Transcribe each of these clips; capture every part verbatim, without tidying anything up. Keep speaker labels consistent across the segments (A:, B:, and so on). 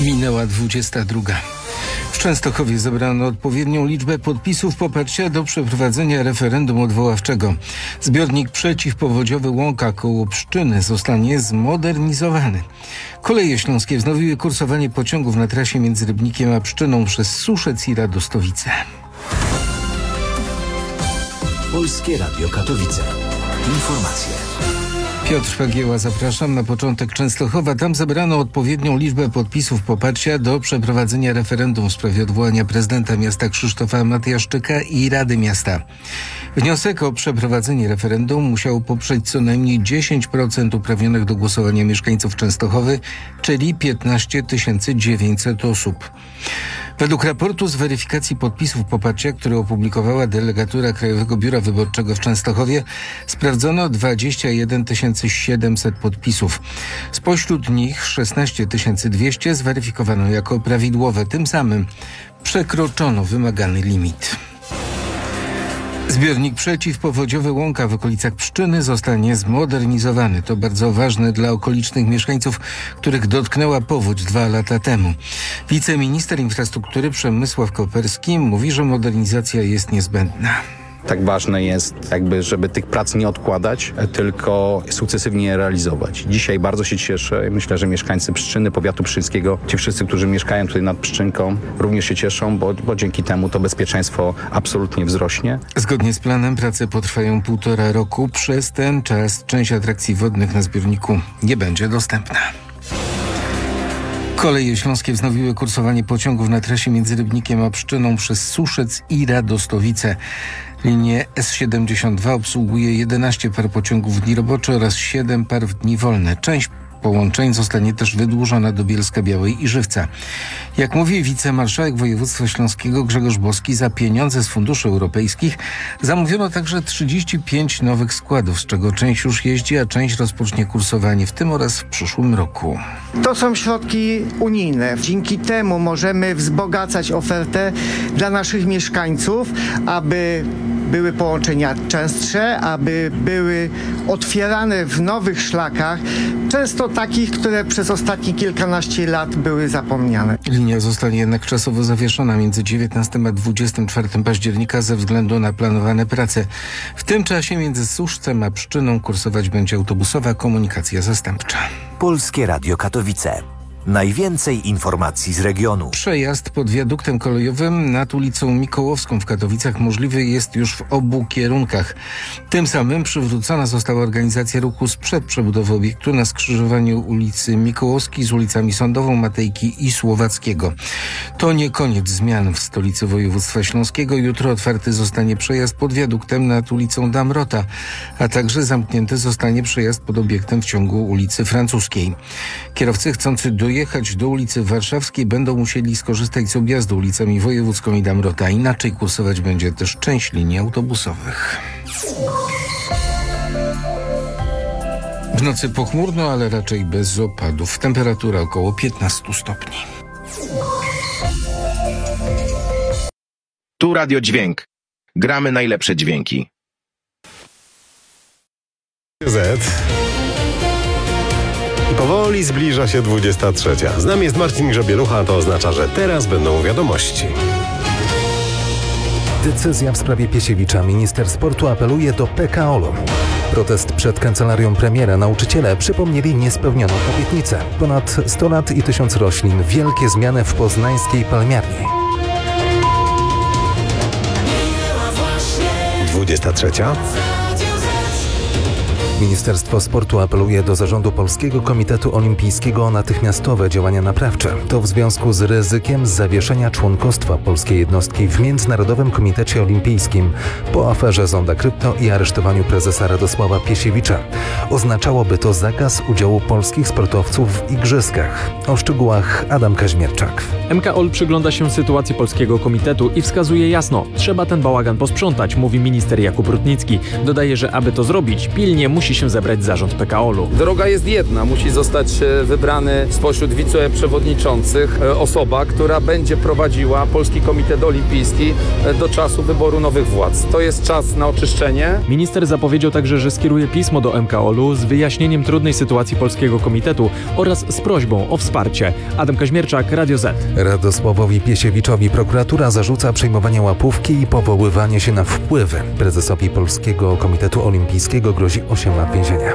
A: Minęła dwudziesta druga. W Częstochowie zebrano odpowiednią liczbę podpisów poparcia do przeprowadzenia referendum odwoławczego. Zbiornik przeciwpowodziowy Łąka koło Pszczyny zostanie zmodernizowany. Koleje śląskie wznowiły kursowanie pociągów na trasie między Rybnikiem a Pszczyną przez Suszec i Radostowice.
B: Polskie Radio Katowice. Informacje.
A: Piotr Fagieła, zapraszam. Na początek Częstochowa. Tam zebrano odpowiednią liczbę podpisów poparcia do przeprowadzenia referendum w sprawie odwołania prezydenta miasta Krzysztofa Matyjaszczyka i Rady Miasta. Wniosek o przeprowadzenie referendum musiało poprzeć co najmniej dziesięć procent uprawnionych do głosowania mieszkańców Częstochowy, czyli piętnaście tysięcy dziewięćset osób. Według raportu z weryfikacji podpisów poparcia, który opublikowała delegatura Krajowego Biura Wyborczego w Częstochowie, sprawdzono dwadzieścia jeden tysięcy siedemset podpisów. Spośród nich szesnaście tysięcy dwieście zweryfikowano jako prawidłowe. Tym samym przekroczono wymagany limit. Zbiornik przeciwpowodziowy Łąka w okolicach Pszczyny zostanie zmodernizowany. To bardzo ważne dla okolicznych mieszkańców, których dotknęła powódź dwa lata temu. Wiceminister infrastruktury Przemysław Koperski mówi, że modernizacja jest niezbędna.
C: Tak ważne jest, jakby, żeby tych prac nie odkładać, tylko sukcesywnie je realizować. Dzisiaj bardzo się cieszę. Myślę, że mieszkańcy Pszczyny, powiatu pszczyńskiego, ci wszyscy, którzy mieszkają tutaj nad Pszczynką, również się cieszą, bo, bo dzięki temu to bezpieczeństwo absolutnie wzrośnie.
A: Zgodnie z planem prace potrwają półtora roku. Przez ten czas część atrakcji wodnych na zbiorniku nie będzie dostępna. Koleje śląskie wznowiły kursowanie pociągów na trasie między Rybnikiem a Pszczyną przez Suszec i Radostowice. Linię S siedemdziesiąt dwa obsługuje jedenaście par pociągów w dni robocze oraz siedem par w dni wolne. Część połączeń zostanie też wydłużona do Bielska-Białej i Żywca. Jak mówi wicemarszałek województwa śląskiego Grzegorz Boski, za pieniądze z funduszy europejskich zamówiono także trzydzieści pięć nowych składów, z czego część już jeździ, a część rozpocznie kursowanie w tym oraz w przyszłym roku.
D: To są środki unijne. Dzięki temu możemy wzbogacać ofertę dla naszych mieszkańców, aby były połączenia częstsze, aby były otwierane w nowych szlakach, często takich, które przez ostatnie kilkanaście lat były zapomniane.
A: Linia zostanie jednak czasowo zawieszona między dziewiętnastym a dwudziestym czwartym października ze względu na planowane prace. W tym czasie między Suszcem a Pszczyną kursować będzie autobusowa komunikacja zastępcza.
B: Polskie Radio Katowice. Najwięcej informacji z regionu.
A: Przejazd pod wiaduktem kolejowym nad ulicą Mikołowską w Katowicach możliwy jest już w obu kierunkach. Tym samym przywrócona została organizacja ruchu sprzed przebudowy obiektu na skrzyżowaniu ulicy Mikołowskiej z ulicami Sądową, Matejki i Słowackiego. To nie koniec zmian w stolicy województwa śląskiego. Jutro otwarty zostanie przejazd pod wiaduktem nad ulicą Damrota, a także zamknięty zostanie przejazd pod obiektem w ciągu ulicy Francuskiej. Kierowcy chcący dojechać Jechać do ulicy Warszawskiej będą musieli skorzystać z objazdu ulicami Wojewódzką i Damrota. Inaczej kursować będzie też część linii autobusowych. W nocy pochmurno, ale raczej bez opadów. Temperatura około piętnaście stopni.
E: Tu Radio Dźwięk. Gramy najlepsze dźwięki.
F: Z. Powoli zbliża się dwudziesta trzecia. Z nami jest Marcin Grzebielucha, to oznacza, że teraz będą wiadomości.
G: Decyzja w sprawie Piesiewicza. Minister sportu apeluje do P K O L-u. Protest przed kancelarią premiera. Nauczyciele przypomnieli niespełnioną obietnicę. Ponad sto lat i tysiąc roślin. Wielkie zmiany w poznańskiej palmiarni.
F: dwudziesta trzecia.
G: Ministerstwo Sportu apeluje do zarządu Polskiego Komitetu Olimpijskiego o natychmiastowe działania naprawcze. To w związku z ryzykiem zawieszenia członkostwa polskiej jednostki w Międzynarodowym Komitecie Olimpijskim po aferze Zonda Krypto i aresztowaniu prezesa Radosława Piesiewicza. Oznaczałoby to zakaz udziału polskich sportowców w igrzyskach. O szczegółach Adam Kaźmierczak.
H: M K O L przygląda się sytuacji Polskiego Komitetu i wskazuje jasno, trzeba ten bałagan posprzątać, mówi minister Jakub Rutnicki. Dodaje, że aby to zrobić, pilnie musi musi się zebrać zarząd P K O L u.
I: Droga jest jedna, musi zostać wybrany spośród wiceprzewodniczących osoba, która będzie prowadziła Polski Komitet Olimpijski do czasu wyboru nowych władz. To jest czas na oczyszczenie.
H: Minister zapowiedział także, że skieruje pismo do M K O L u z wyjaśnieniem trudnej sytuacji Polskiego Komitetu oraz z prośbą o wsparcie. Adam Kaźmierczak, Radio Z.
G: Radosławowi Piesiewiczowi prokuratura zarzuca przejmowanie łapówki i powoływanie się na wpływy. Prezesowi Polskiego Komitetu Olimpijskiego grozi osiem lat więzienia.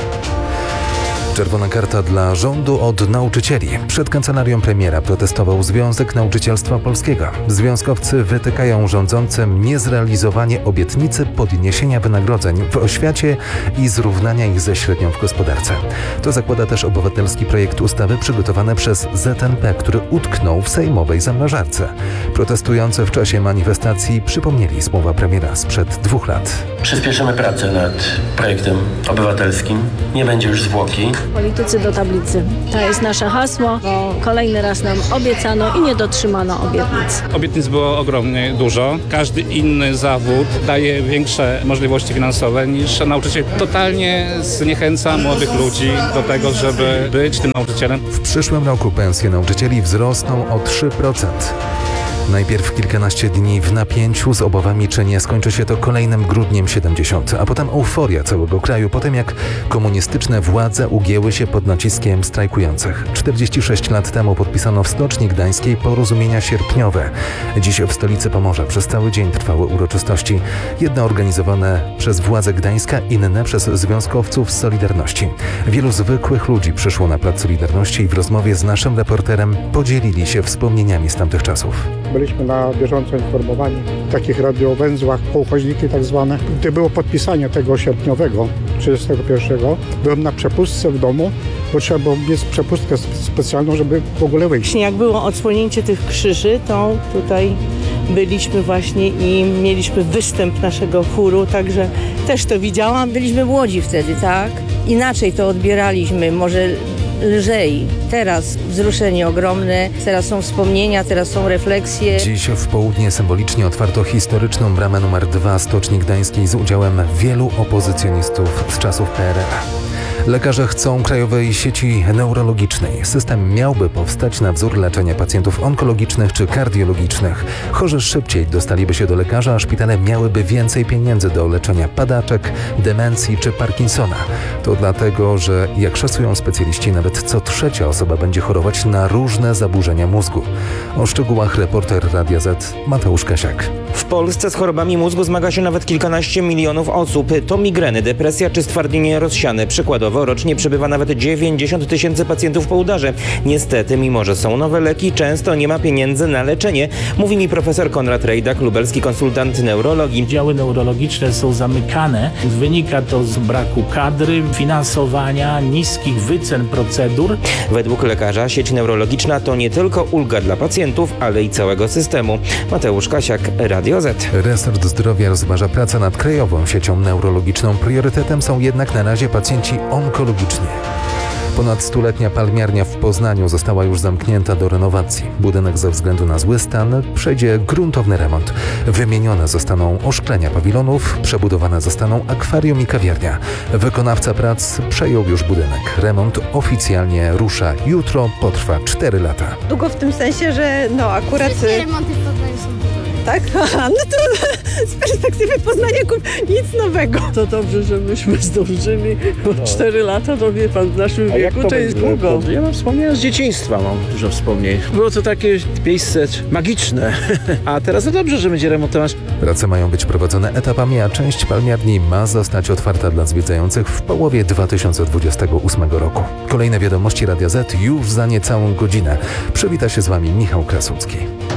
G: Czerwona karta dla rządu od nauczycieli. Przed kancelarią premiera protestował Związek Nauczycielstwa Polskiego. Związkowcy wytykają rządzącym niezrealizowanie obietnicy podniesienia wynagrodzeń w oświacie i zrównania ich ze średnią w gospodarce. To zakłada też obywatelski projekt ustawy przygotowany przez Z N P, który utknął w sejmowej zamrażarce. Protestujący w czasie manifestacji przypomnieli słowa premiera sprzed dwóch lat.
J: Przyspieszymy pracę nad projektem obywatelskim. Nie będzie już zwłoki.
K: Politycy do tablicy. To jest nasze hasło, bo kolejny raz nam obiecano i nie dotrzymano obietnic.
L: Obietnic było ogromnie dużo. Każdy inny zawód daje większe możliwości finansowe niż nauczyciel. Totalnie zniechęca młodych ludzi do tego, żeby być tym nauczycielem.
G: W przyszłym roku pensje nauczycieli wzrosną o trzy procent. Najpierw kilkanaście dni w napięciu z obawami, czy nie skończy się to kolejnym grudniem siedemdziesiątym, a potem euforia całego kraju, po tym jak komunistyczne władze ugięły się pod naciskiem strajkujących. czterdzieści sześć lat temu podpisano w Stoczni Gdańskiej porozumienia sierpniowe. Dziś w stolicy Pomorza przez cały dzień trwały uroczystości. Jedne organizowane przez władze Gdańska, inne przez związkowców z Solidarności. Wielu zwykłych ludzi przyszło na Plac Solidarności i w rozmowie z naszym reporterem podzielili się wspomnieniami z tamtych czasów.
M: Byliśmy na bieżąco informowani w takich radiowęzłach, kołchoźniki tak zwane. Gdy było podpisanie tego sierpniowego, trzydziestego pierwszego, byłem na przepustce w domu, bo trzeba było mieć przepustkę specjalną, żeby w ogóle wyjść.
N: Jak było odsłonięcie tych krzyży, to tutaj byliśmy właśnie i mieliśmy występ naszego chóru, także też to widziałam.
O: Byliśmy młodzi wtedy, tak? Inaczej to odbieraliśmy, może lżej. Teraz wzruszenie ogromne, teraz są wspomnienia, teraz są refleksje.
G: Dziś w południe symbolicznie otwarto historyczną bramę numer dwa Stoczni Gdańskiej z udziałem wielu opozycjonistów z czasów P R L. Lekarze chcą krajowej sieci neurologicznej. System miałby powstać na wzór leczenia pacjentów onkologicznych czy kardiologicznych. Chorzy szybciej dostaliby się do lekarza, a szpitale miałyby więcej pieniędzy do leczenia padaczek, demencji czy Parkinsona. To dlatego, że jak szacują specjaliści, nawet co trzecia osoba będzie chorować na różne zaburzenia mózgu. O szczegółach reporter Radia Z Mateusz Kasiak.
P: W Polsce z chorobami mózgu zmaga się nawet kilkanaście milionów osób. To migreny, depresja czy stwardnienie rozsiane. Przykładowo rocznie przybywa nawet dziewięćdziesiąt tysięcy pacjentów po udarze. Niestety, mimo że są nowe leki, często nie ma pieniędzy na leczenie. Mówi mi profesor Konrad Rejdak, lubelski konsultant neurologii.
Q: Działy neurologiczne są zamykane. Wynika to z braku kadry, finansowania, niskich wycen procedur.
P: Według lekarza sieć neurologiczna to nie tylko ulga dla pacjentów, ale i całego systemu. Mateusz Kasiak, Radio Z.
G: Resort Zdrowia rozważa pracę nad krajową siecią neurologiczną. Priorytetem są jednak na razie pacjenci onkologiczni. Ponad stuletnia palmiarnia w Poznaniu została już zamknięta do renowacji. Budynek ze względu na zły stan przejdzie gruntowny remont. Wymienione zostaną oszklenia pawilonów, przebudowane zostaną akwarium i kawiarnia. Wykonawca prac przejął już budynek. Remont oficjalnie rusza jutro, potrwa cztery lata.
R: Długo w tym sensie, że no akurat...
S: Wszystkie remonty w Poznaniu są.
R: Tak? Aha, no to z perspektywy poznaniaków nic nowego. To dobrze, że myśmy zdążyli, bo no. cztery lata, to wie pan, w naszym
T: A
R: wieku to, to jest długo.
T: Ja mam wspomnienia z dzieciństwa, mam dużo wspomnień. Było to takie miejsce magiczne, a teraz to dobrze, że będzie remontować.
G: Prace mają być prowadzone etapami, a część palmiarni ma zostać otwarta dla zwiedzających w połowie dwa tysiące dwudziestego ósmego roku. Kolejne wiadomości Radia Z już za niecałą godzinę. Przywita się z wami Michał Krasucki.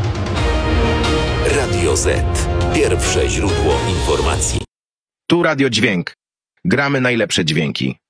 U: Radio Z. Pierwsze źródło informacji.
E: Tu Radio Dźwięk. Gramy najlepsze dźwięki.